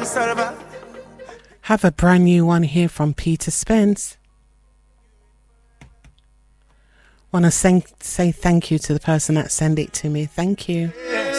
Have a brand new one here from Peter Spence. Want to say thank you to the person that sent it to me. Thank you. Yes.